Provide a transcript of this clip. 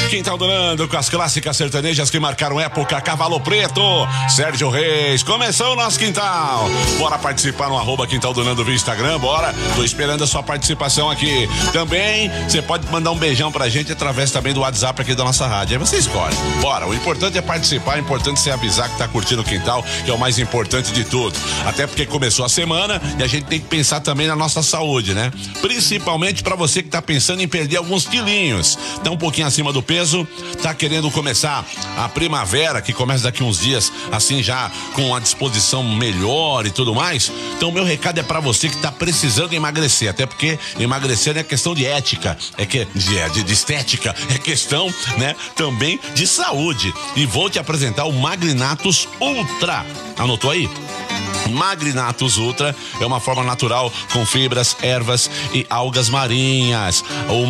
Quintal do Nando com as clássicas sertanejas que marcaram época. Cavalo Preto, Sérgio Reis. Começou o nosso quintal. Bora participar no @Quintal do Nando via Instagram, bora. Tô esperando a sua participação aqui. Também você pode mandar um beijão pra gente através também do WhatsApp aqui da nossa rádio. Aí você escolhe. Bora, o importante é participar, é importante você avisar que tá curtindo o quintal, que é o mais importante de tudo. Até porque começou a semana e a gente tem que pensar também na nossa saúde, né? Principalmente pra você que tá pensando em perder alguns quilinhos. Tá um pouquinho acima do peso, tá querendo começar a primavera, que começa daqui uns dias, assim já com a disposição melhor e tudo mais. Então meu recado é pra você que tá precisando emagrecer, até porque emagrecer não é questão de ética, de estética, é questão, né, também de saúde. E vou te apresentar o Magrinatus Ultra. Anotou aí? Magrinatus Ultra é uma forma natural com fibras, ervas e algas marinhas. O